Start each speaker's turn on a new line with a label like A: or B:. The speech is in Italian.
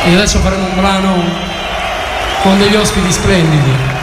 A: E adesso faremo un brano con degli ospiti splendidi.